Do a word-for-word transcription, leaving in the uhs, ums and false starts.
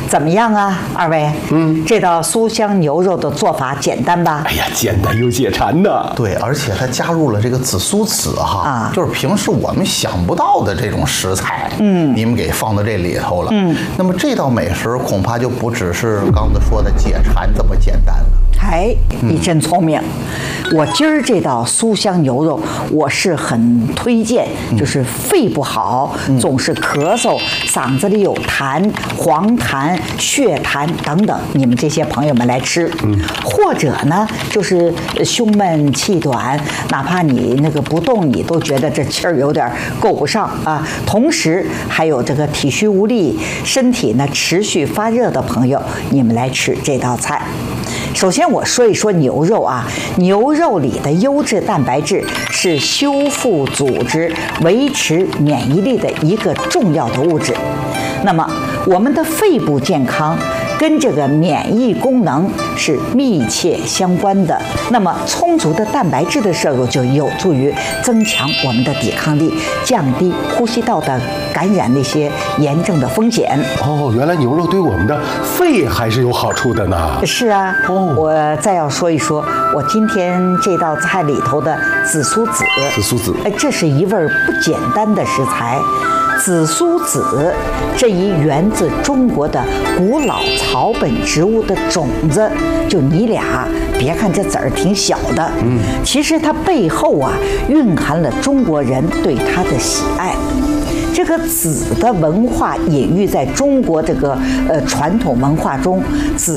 怎么样啊，二位？嗯，这道酥香牛肉的做法简单吧？ 哎呀，简单又解馋呢。 对，而且它加入了这个紫苏籽哈，啊，就是平时我们想不到的这种食材，嗯，你们给放到这里头了，嗯，那么这道美食恐怕就不只是刚才说的解馋这么简单了。 哎，你真聪明！我今儿这道酥香牛肉，我是很推荐，就是肺不好，总是咳嗽，嗓子里有痰、黄痰、血痰等等，你们这些朋友们来吃。或者呢，就是胸闷气短，哪怕你那个不动，你都觉得这气儿有点够不上啊。同时还有这个体虚无力、身体呢持续发热的朋友，你们来吃这道菜。首先我说一说牛肉啊，牛肉里的优质蛋白质是修复组织、维持免疫力的一个重要的物质。那么我们的肺部健康跟这个免疫功能是密切相关的。那么充足的蛋白质的摄入就有助于增强我们的抵抗力，降低呼吸道的感染那些炎症的风险。 哦，原来牛肉对我们的肺还是有好处的呢。 是啊，哦，我再要说一说我今天这道菜里头的紫苏籽。 紫苏籽， 哎，这是一味不简单的食材。紫苏籽这一源自中国的古老草本植物的种子，就你俩别看这籽儿挺小的，嗯，其实它背后啊蕴含了中国人对它的喜爱。这个籽的文化隐喻在中国这个呃传统文化中，籽